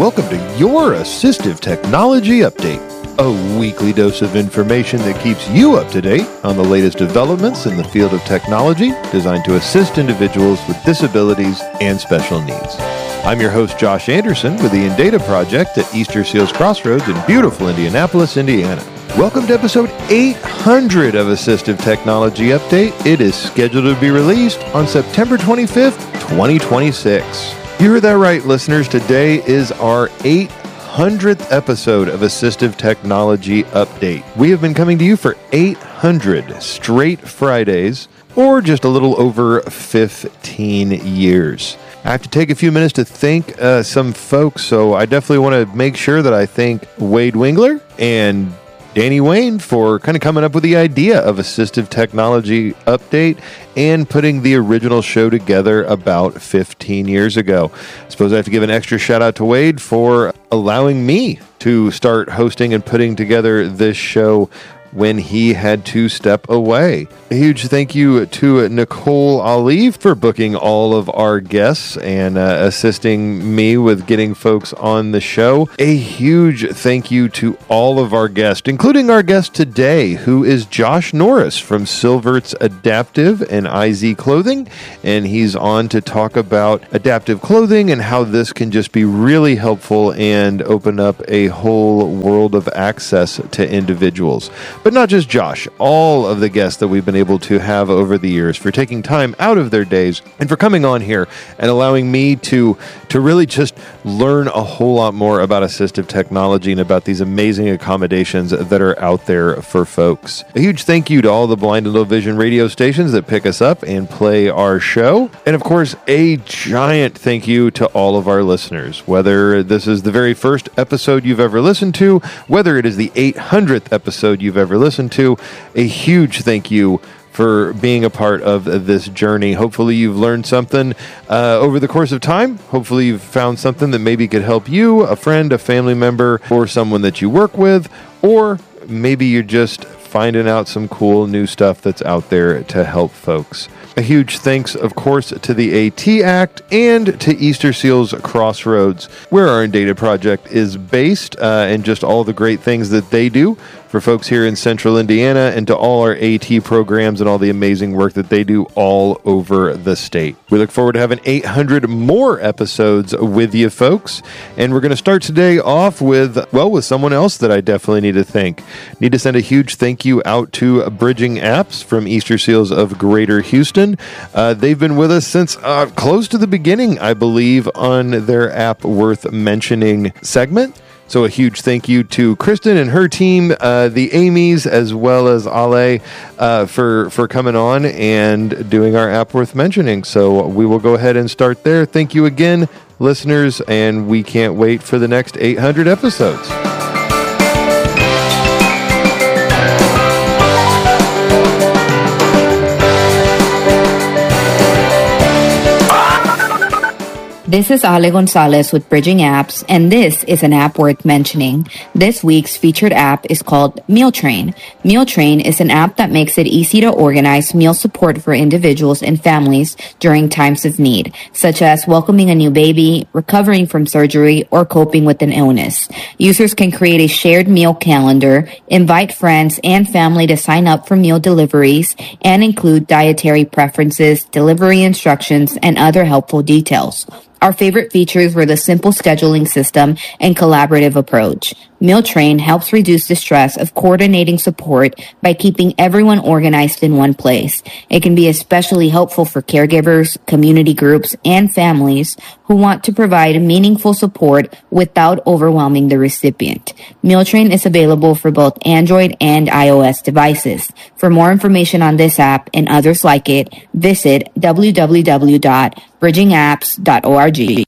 welcome to your Assistive Technology Update, a weekly dose of information that keeps you up to date on the latest developments in the field of technology designed to assist individuals with disabilities and special needs. I'm your host, Josh Anderson, with the Indata Project at Easter Seals Crossroads in beautiful Indianapolis, Indiana. Welcome to episode 800 of Assistive Technology Update. It is scheduled to be released on September 25th, 2026. You heard that right, listeners. Today is our 800th episode of Assistive Technology Update. We have been coming to you for 800 straight Fridays, or just a little over 15 years. I have to take a few minutes to thank some folks, so I definitely want to make sure that I thank Wade Wingler and Danny Wayne for kind of coming up with the idea of Assistive Technology Update and putting the original show together about 15 years ago. I suppose I have to give an extra shout out to Wade for allowing me to start hosting and putting together this show when he had to step away. A huge thank you to Nicole Ali for booking all of our guests and assisting me with getting folks on the show. A huge thank you to all of our guests, including our guest today, who is Josh Norris from Silverts Adaptive and IZ Clothing, and he's on to talk about adaptive clothing and how this can just be really helpful and open up a whole world of access to individuals. But not just Josh, all of the guests that we've been able to have over the years for taking time out of their days and for coming on here and allowing me to really just learn a whole lot more about assistive technology and about these amazing accommodations that are out there for folks. A huge thank you to all the blind and low vision radio stations that pick us up and play our show. And of course, a giant thank you to all of our listeners, whether this is the very first episode you've ever listened to, whether it is the 800th episode you've ever listened to. A huge thank you for being a part of this journey. Hopefully you've learned something over the course of time. Hopefully you've found something that maybe could help you, a friend, a family member, or someone that you work with, or maybe you're just finding out some cool new stuff that's out there to help folks. A huge thanks, of course, to the AT Act and to Easter Seals Crossroads, where our Indata Project is based, and just all the great things that they do for folks here in central Indiana, and to all our AT programs and all the amazing work that they do all over the state. We look forward to having 800 more episodes with you folks, and we're going to start today off with someone else that I definitely need to thank. Need to send a huge thank you out to Bridging Apps from Easter Seals of Greater Houston. They've been with us since close to the beginning, I believe, on their App Worth Mentioning segment. So a huge thank you to Kristen and her team, the Amy's, as well as Ale, for coming on and doing our App Worth Mentioning. So we will go ahead and start there. Thank you again, listeners, and we can't wait for the next 800 episodes. This is Ale Gonzalez with Bridging Apps, and this is an app worth mentioning. This week's featured app is called MealTrain. MealTrain is an app that makes it easy to organize meal support for individuals and families during times of need, such as welcoming a new baby, recovering from surgery, or coping with an illness. Users can create a shared meal calendar, invite friends and family to sign up for meal deliveries, and include dietary preferences, delivery instructions, and other helpful details. Our favorite features were the simple scheduling system and collaborative approach. MealTrain helps reduce the stress of coordinating support by keeping everyone organized in one place. It can be especially helpful for caregivers, community groups, and families who want to provide meaningful support without overwhelming the recipient. MealTrain is available for both Android and iOS devices. For more information on this app and others like it, visit www.bridgingapps.org.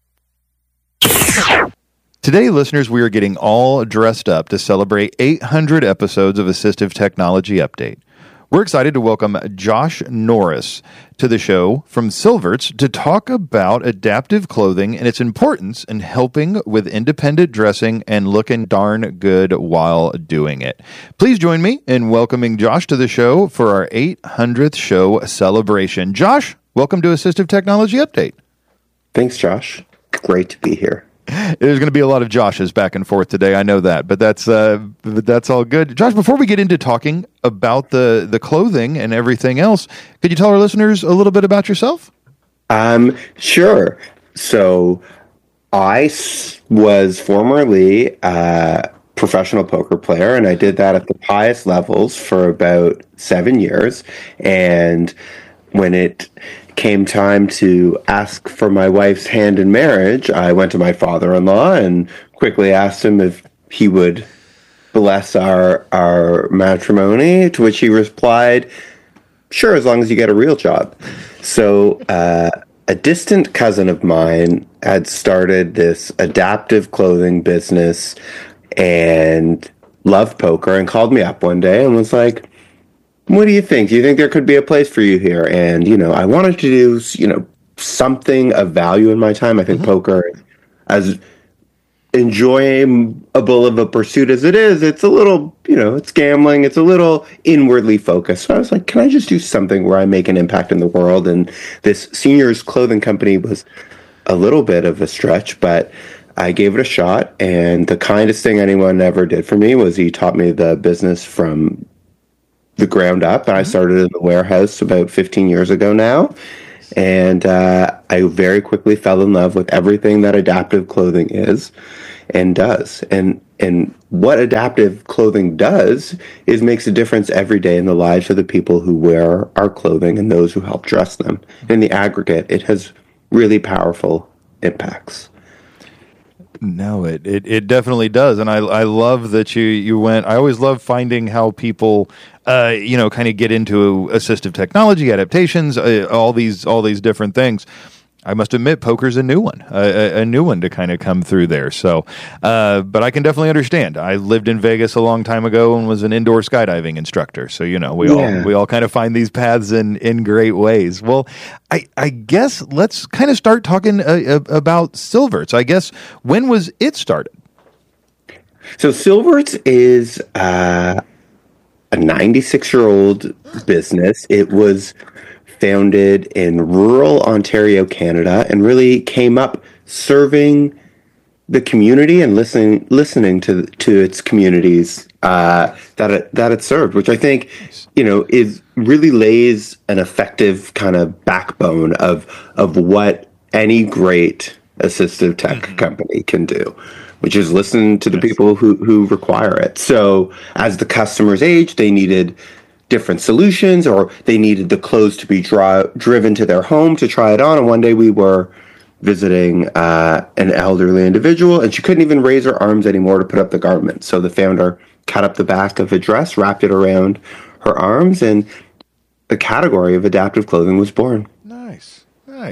Today, listeners, we are getting all dressed up to celebrate 800 episodes of Assistive Technology Update. We're excited to welcome Josh Norris to the show from Silverts to talk about adaptive clothing and its importance in helping with independent dressing and looking darn good while doing it. Please join me in welcoming Josh to the show for our 800th show celebration. Josh, welcome to Assistive Technology Update. Thanks, Josh. Great to be here. There's going to be a lot of Joshes back and forth today. I know that, but that's all good. Josh, before we get into talking about the clothing and everything else, could you tell our listeners a little bit about yourself? Sure. So I was formerly a professional poker player, and I did that at the highest levels for about 7 years. And when it came time to ask for my wife's hand in marriage, I went to my father-in-law and quickly asked him if he would bless our matrimony, to which he replied, sure, as long as you get a real job. So a distant cousin of mine had started this adaptive clothing business and loved poker and called me up one day and was like, what do you think? Do you think there could be a place for you here? And, I wanted to do, something of value in my time. I think poker, as enjoyable of a pursuit as it is, it's a little, it's gambling. It's a little inwardly focused. So I was like, can I just do something where I make an impact in the world? And this seniors clothing company was a little bit of a stretch, but I gave it a shot. And the kindest thing anyone ever did for me was he taught me the business from the ground up. And I started in the warehouse about 15 years ago now. And I very quickly fell in love with everything that adaptive clothing is and does. And what adaptive clothing does is makes a difference every day in the lives of the people who wear our clothing and those who help dress them. In the aggregate, it has really powerful impacts. No, it definitely does, and I love that you went. I always love finding how people, kind of get into assistive technology, adaptations, all these different things. I must admit, poker's a new one to kind of come through there. So, but I can definitely understand. I lived in Vegas a long time ago and was an indoor skydiving instructor. So, we all kind of find these paths in great ways. Well, I guess let's kind of start talking about Silverts. I guess, when was it started? So Silverts is a 96-year-old business. It was founded in rural Ontario, Canada, and really came up serving the community and listening to its communities that it served, which I think is really lays an effective kind of backbone of what any great assistive tech company can do, which is listen to the people who require it. So as the customers age, they needed different solutions, or they needed the clothes to be driven to their home to try it on. And one day we were visiting an elderly individual, and she couldn't even raise her arms anymore to put up the garment. So the founder cut up the back of a dress, wrapped it around her arms, and the category of adaptive clothing was born. Nice.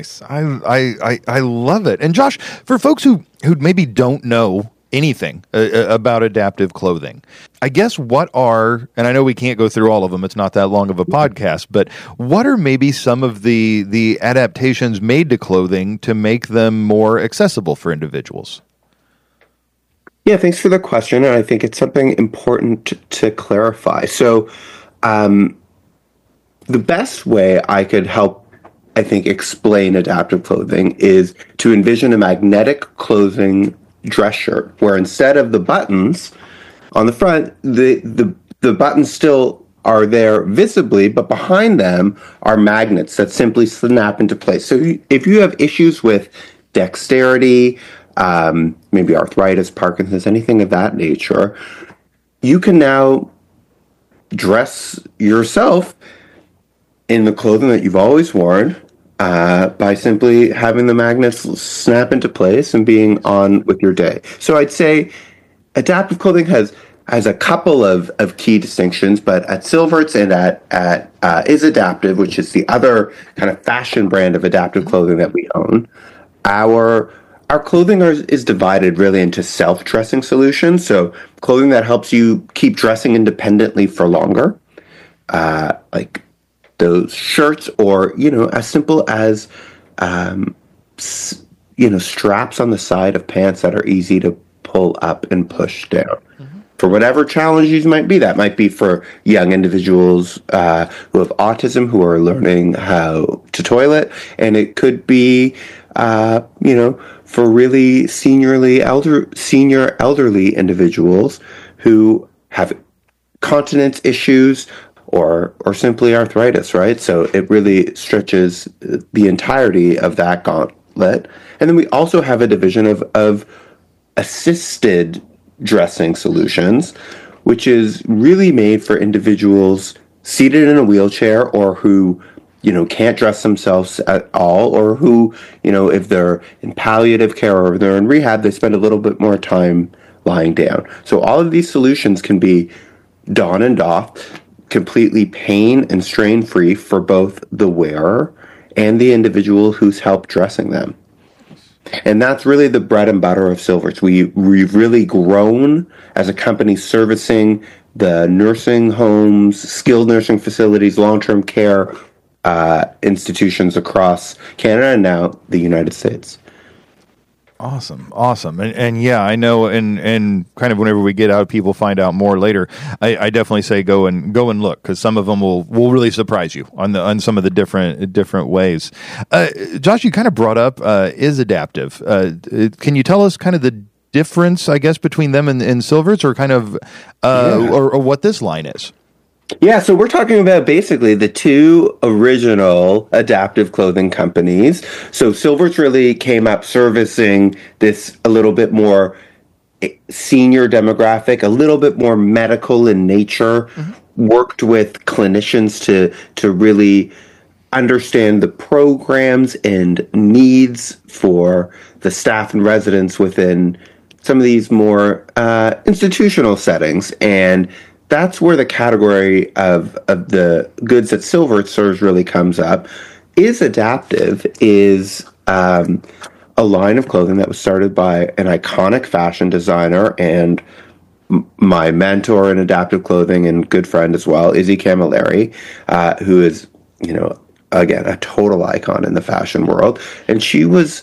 I love it. And Josh, for folks who maybe don't know anything about adaptive clothing, I guess and I know we can't go through all of them, it's not that long of a podcast, but what are maybe some of the adaptations made to clothing to make them more accessible for individuals? Yeah, thanks for the question, and I think it's something important to clarify. So the best way I could help, I think, explain adaptive clothing is to envision a magnetic clothing dress shirt, where instead of the buttons on the front, the buttons still are there visibly, but behind them are magnets that simply snap into place. So if you have issues with dexterity, maybe arthritis, Parkinson's, anything of that nature, you can now dress yourself in the clothing that you've always worn, by simply having the magnets snap into place and being on with your day. So I'd say adaptive clothing has a couple of key distinctions, but at Silverts and at Is Adaptive, which is the other kind of fashion brand of adaptive clothing that we own, our clothing is divided really into self-dressing solutions. So clothing that helps you keep dressing independently for longer, like those shirts, or, as simple as, straps on the side of pants that are easy to pull up and push down. For whatever challenges might be. That might be for young individuals who have autism, who are learning how to toilet, and it could be for really senior elderly individuals who have continence issues or simply arthritis, right? So it really stretches the entirety of that gauntlet. And then we also have a division of assisted dressing solutions, which is really made for individuals seated in a wheelchair or who, can't dress themselves at all, or who, if they're in palliative care or they're in rehab, they spend a little bit more time lying down. So all of these solutions can be don and doff, completely pain and strain free for both the wearer and the individual who's helped dressing them. And that's really the bread and butter of Silverts. We've really grown as a company servicing the nursing homes, skilled nursing facilities, long-term care institutions across Canada and now the United States. Awesome. And yeah, I know, and kind of whenever we get out, people find out more later. I definitely say go and look, because some of them will really surprise you on some of the different ways. Josh, you kind of brought up is adaptive. Can you tell us kind of the difference, I guess, between them and Silverts, or kind of or what this line is? Yeah, so we're talking about basically the two original adaptive clothing companies. So Silverts really came up servicing this a little bit more senior demographic, a little bit more medical in nature, worked with clinicians to really understand the programs and needs for the staff and residents within some of these more institutional settings. And that's where the category of the goods that Silverts serves really comes up. Is Adaptive is a line of clothing that was started by an iconic fashion designer and my mentor in adaptive clothing and good friend as well, Izzy Camilleri, who is, again, a total icon in the fashion world. And she was,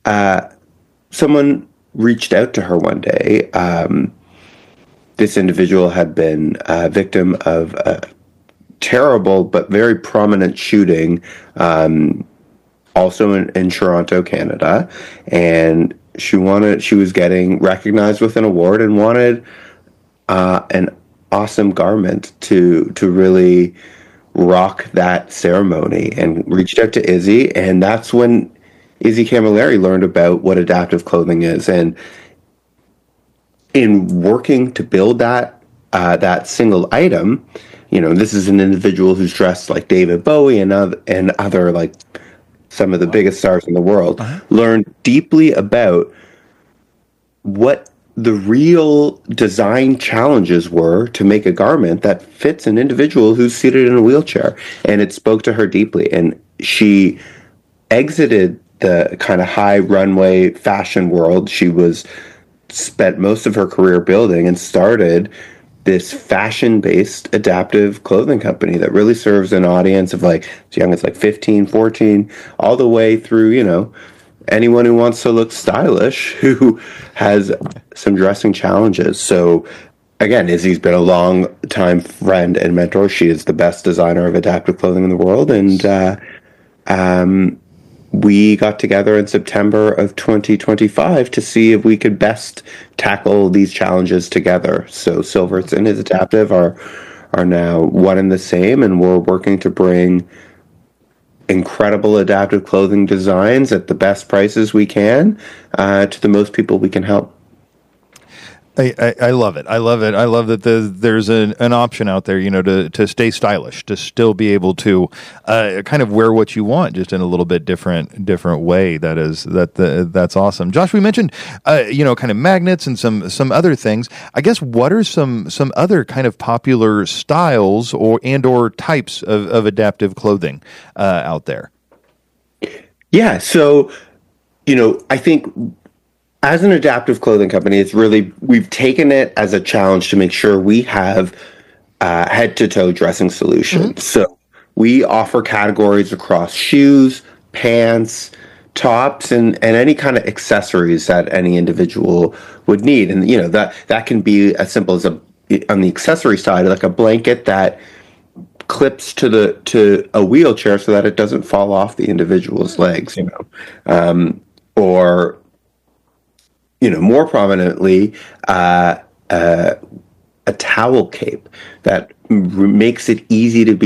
someone reached out to her one day. This individual had been a victim of a terrible but very prominent shooting, also in Toronto, Canada, and she was getting recognized with an award and wanted an awesome garment to really rock that ceremony, and reached out to Izzy, and that's when Izzy Camilleri learned about what adaptive clothing is. And in working to build that single item, this is an individual who's dressed like David Bowie and other like some of the biggest stars in the world, learned deeply about what the real design challenges were to make a garment that fits an individual who's seated in a wheelchair. And it spoke to her deeply. And she exited the kind of high runway fashion world. She spent most of her career building and started this fashion-based adaptive clothing company that really serves an audience of like as young as like 15, 14, all the way through, anyone who wants to look stylish, who has some dressing challenges. So again, Izzy's been a long time friend and mentor. She is the best designer of adaptive clothing in the world. And we got together in September of 2025 to see if we could best tackle these challenges together. So Silverts and his Adaptive are now one and the same, and we're working to bring incredible adaptive clothing designs at the best prices we can to the most people we can help. I love it. I love it. I love that there's an option out there, to stay stylish, to still be able to kind of wear what you want, just in a little bit different way. That's awesome. Josh, we mentioned kind of magnets and some other things. I guess what are some other kind of popular styles or types of adaptive clothing out there? Yeah. So I think, as an adaptive clothing company, we've taken it as a challenge to make sure we have head-to-toe dressing solutions. Mm-hmm. So we offer categories across shoes, pants, tops, and any kind of accessories that any individual would need. And that can be as simple as on the accessory side, like a blanket that clips to a wheelchair so that it doesn't fall off the individual's legs, or more prominently, a towel cape that makes it easy to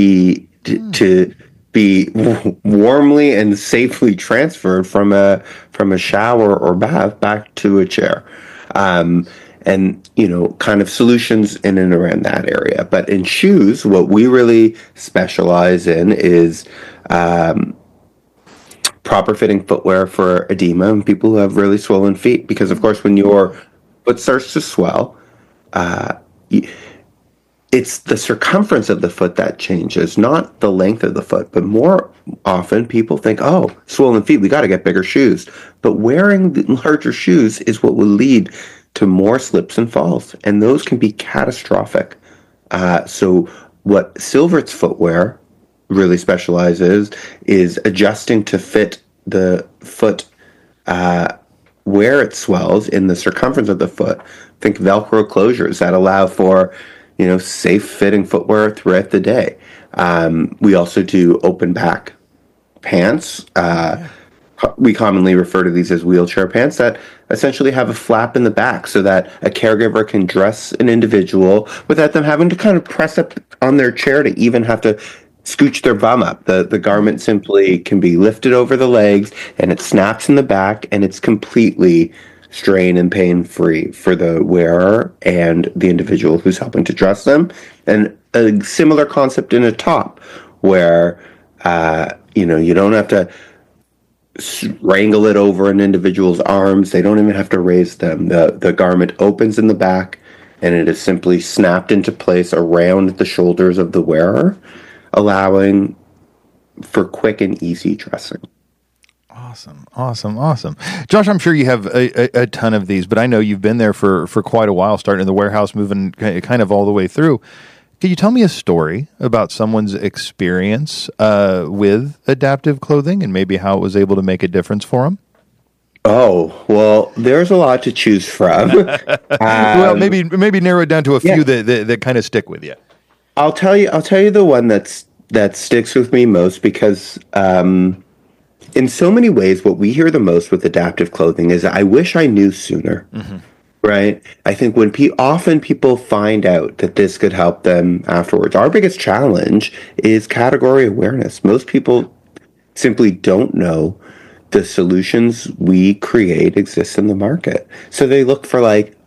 be warmly and safely transferred from a shower or bath back to a chair. And kind of solutions in and around that area. But in shoes, what we really specialize in is proper fitting footwear for edema and people who have really swollen feet. Because, of course, when your foot starts to swell, it's the circumference of the foot that changes, not the length of the foot. But more often, people think, oh, swollen feet, we got to get bigger shoes. But wearing larger shoes is what will lead to more slips and falls, and those can be catastrophic. So what Silvert's footwear really specializes is adjusting to fit the foot where it swells in the circumference of the foot. Think Velcro closures that allow for safe fitting footwear throughout the day. We also do open back pants. We commonly refer to these as wheelchair pants that essentially have a flap in the back so that a caregiver can dress an individual without them having to kind of press up on their chair to even have to scooch their bum up. The garment simply can be lifted over the legs and it snaps in the back and it's completely strain and pain free for the wearer and the individual who's helping to dress them. And a similar concept in a top where, you don't have to wrangle it over an individual's arms. They don't even have to raise them. The garment opens in the back and it is simply snapped into place around the shoulders of the wearer, allowing for quick and easy dressing. Awesome. Josh, I'm sure you have a ton of these, but I know you've been there for quite a while, starting in the warehouse, moving kind of all the way through. Can you tell me a story about someone's experience with adaptive clothing and maybe how it was able to make a difference for them? Oh, well, there's a lot to choose from. Well, maybe narrow it down to a few that kind of stick with you. I'll tell you the one that sticks with me most because in so many ways, what we hear the most with adaptive clothing is, I wish I knew sooner. Mm-hmm. Right? I think when often people find out that this could help them afterwards, our biggest challenge is category awareness. Most people simply don't know the solutions we create exist in the market. So they look for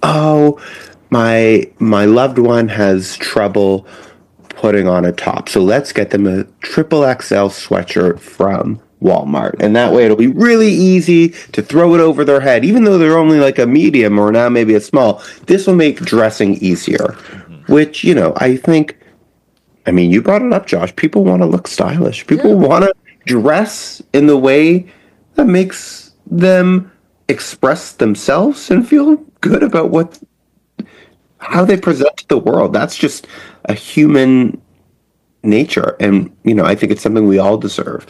my loved one has trouble putting on a top. So let's get them a XXL sweatshirt from Walmart. And that way it'll be really easy to throw it over their head. Even though they're only like a medium or now maybe a small, this will make dressing easier. Mm-hmm. Which, I think, you brought it up, Josh. People want to look stylish. People want to dress in the way that makes them express themselves and feel good about how they present to the world. That's just a human nature. And, I think it's something we all deserve.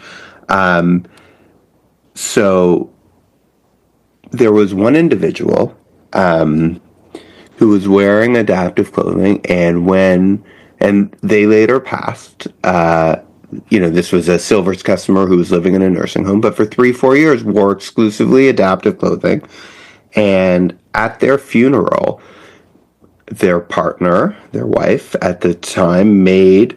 So there was one individual who was wearing adaptive clothing, and they later passed. This was a Silvert's customer who was living in a nursing home, but for 3-4 years wore exclusively adaptive clothing. And at their funeral, their partner, their wife at the time, made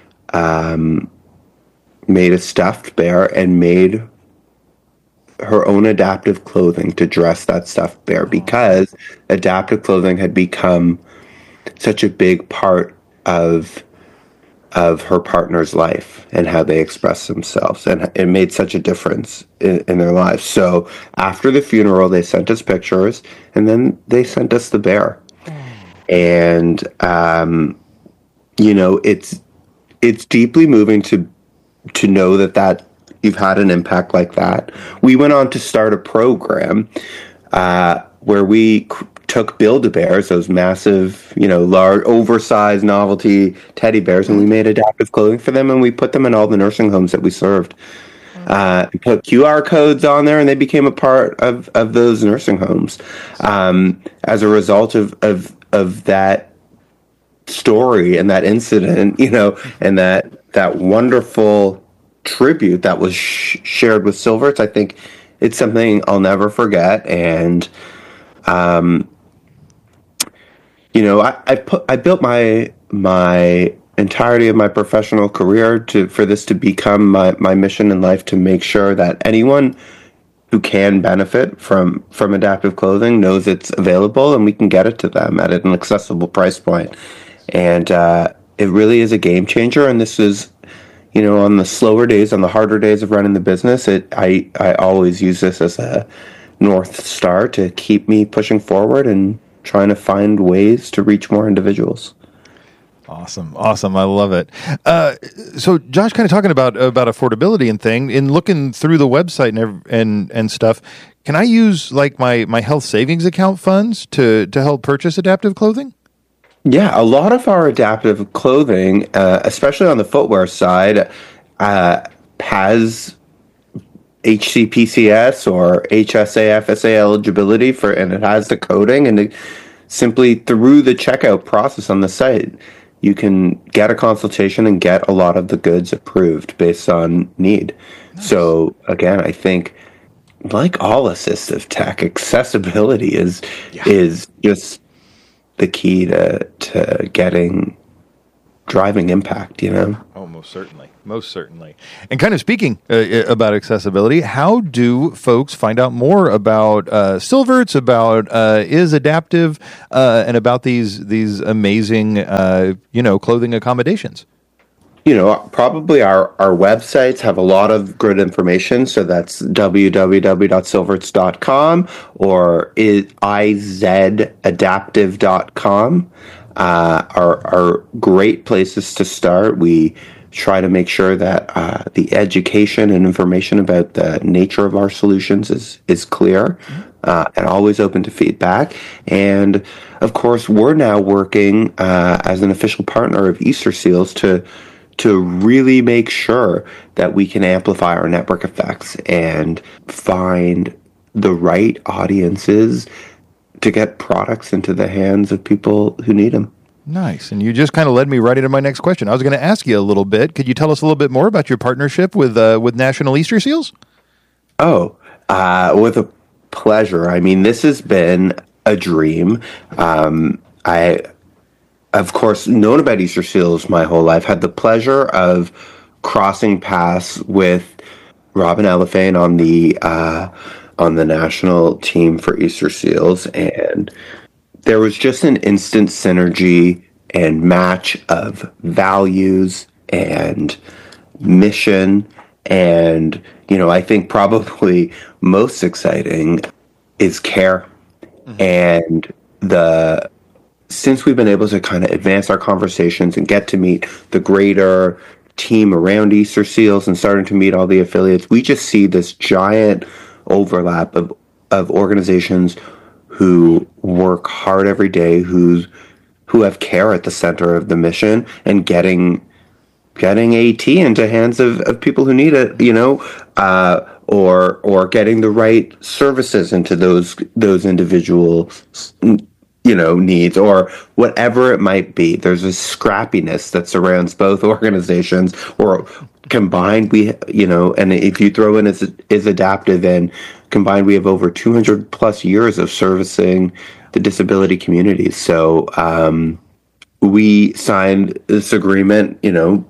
a stuffed bear and made her own adaptive clothing to dress that stuffed bear because adaptive clothing had become such a big part of her partner's life and how they express themselves, and it made such a difference in their lives. So after the funeral, they sent us pictures, and then they sent us the bear. And it's deeply moving to know that you've had an impact like that. We went on to start a program where we took Build-A-Bears, those massive, large, oversized novelty teddy bears, and we made adaptive clothing for them, and we put them in all the nursing homes that we served. Put QR codes on there, and they became a part of those nursing homes. As a result of that story and that incident, and that that wonderful tribute that was shared with Silverts. I think it's something I'll never forget. And, I built my entirety of my professional career for this to become my mission in life, to make sure that anyone who can benefit from adaptive clothing knows it's available and we can get it to them at an accessible price point. And it really is a game changer. And this is, on the slower days, on the harder days of running the business, I always use this as a North Star to keep me pushing forward and trying to find ways to reach more individuals. Awesome. I love it. So Josh, kind of talking about affordability and in looking through the website and stuff, can I use like my health savings account funds to help purchase adaptive clothing? Yeah, a lot of our adaptive clothing, especially on the footwear side, has HCPCS or HSA, FSA eligibility and it has the coding, and simply through the checkout process on the site, you can get a consultation and get a lot of the goods approved based on need. Nice. So again, I think like all assistive tech, accessibility is just the key to driving impact, Oh, most certainly. And kind of speaking about accessibility, how do folks find out more about Silverts, about Is Adaptive, and about these amazing, clothing accommodations? Probably our websites have a lot of good information. So that's www.silverts.com or izadaptive.com. Are great places to start. We try to make sure that the education and information about the nature of our solutions is clear and always open to feedback. And of course, we're now working as an official partner of Easter Seals to really make sure that we can amplify our network effects and find the right audiences to get products into the hands of people who need them. Nice. And you just kind of led me right into my next question. I was going to ask you a little bit. Could you tell us a little bit more about your partnership with National Easter Seals? Oh, with a pleasure. I mean, this has been a dream. I, of course, known about Easter Seals my whole life, had the pleasure of crossing paths with Robin Ellefane on the national team for Easter Seals, and there was just an instant synergy and match of values and mission. And, I think probably most exciting is care. Mm-hmm. And since we've been able to kind of advance our conversations and get to meet the greater team around Easter Seals and starting to meet all the affiliates, we just see this giant overlap of organizations who work hard every day, who have care at the center of the mission, and getting AT into hands of people who need it, or getting the right services into those individual needs, or whatever it might be. There's a scrappiness that surrounds both organizations, or combined, and if you throw in is Adaptive in, combined, we have over 200 plus years of servicing the disability community. So we signed this agreement, in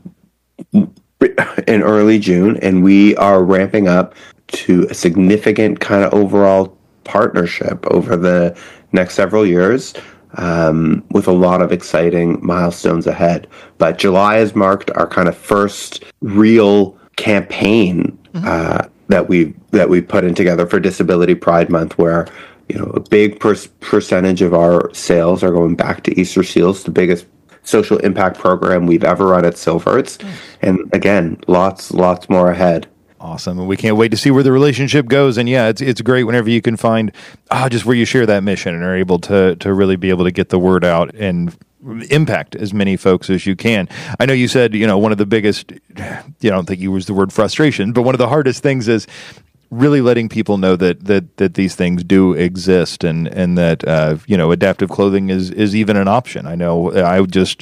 early June, and we are ramping up to a significant kind of overall partnership over the next several years, with a lot of exciting milestones ahead. But July has marked our kind of first real campaign that we put in together for Disability Pride Month, where a big percentage of our sales are going back to Easter Seals, the biggest social impact program we've ever run at Silverts. And again, lots more ahead. Awesome. And we can't wait to see where the relationship goes. And yeah, it's great whenever you can find just where you share that mission and are able to really be able to get the word out and impact as many folks as you can. I know you said, one of the biggest, I don't think you used the word frustration, but one of the hardest things is really letting people know that these things do exist, and that adaptive clothing is even an option. I know I just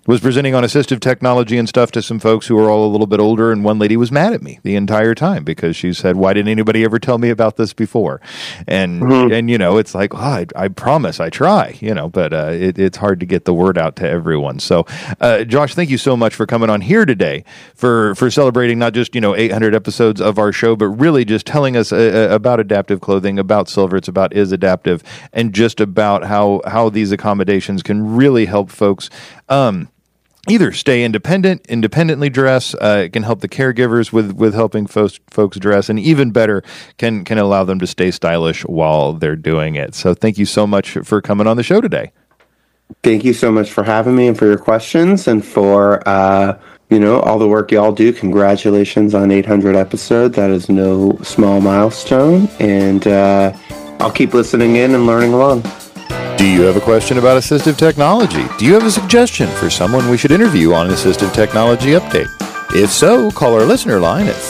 was presenting on assistive technology and stuff to some folks who were all a little bit older, and one lady was mad at me the entire time because she said, "Why didn't anybody ever tell me about this before?" And it's like, I promise I try, but it's hard to get the word out to everyone. So, Josh, thank you so much for coming on here today for celebrating not just 800 episodes of our show, but really just telling us about adaptive clothing, about Silverts, about Is Adaptive, and just about how these accommodations can really help folks either stay independently dress. It can help the caregivers with helping folks dress, and even better, can allow them to stay stylish while they're doing it. So thank you so much for coming on the show today. Thank you so much for having me and for your questions and for all the work y'all do. Congratulations on 800 episodes. That is no small milestone, and I'll keep listening in and learning along. Do you have a question about assistive technology? Do you have a suggestion for someone we should interview on an Assistive Technology Update? If so, call our listener line at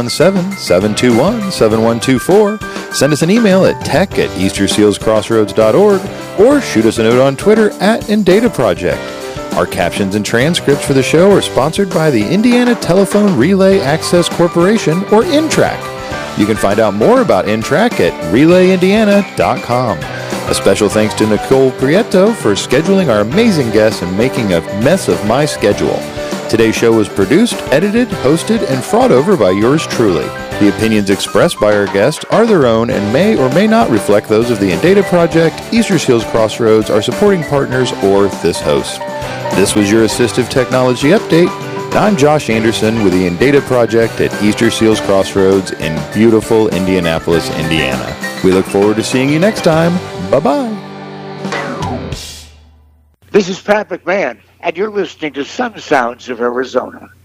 317-721-7124, send us an email at tech@eastersealscrossroads.org, or shoot us a note on Twitter @InDataProject. Our captions and transcripts for the show are sponsored by the Indiana Telephone Relay Access Corporation, or INTRAC. You can find out more about INTRAC at relayindiana.com. A special thanks to Nicole Prieto for scheduling our amazing guests and making a mess of my schedule. Today's show was produced, edited, hosted, and fraught over by yours truly. The opinions expressed by our guests are their own and may or may not reflect those of the InData Project, Easter Seals Crossroads, our supporting partners, or this host. This was your Assistive Technology Update. I'm Josh Anderson with the InData Project at Easter Seals Crossroads in beautiful Indianapolis, Indiana. We look forward to seeing you next time. Bye-bye. This is Pat McMahon, and you're listening to Some Sounds of Arizona.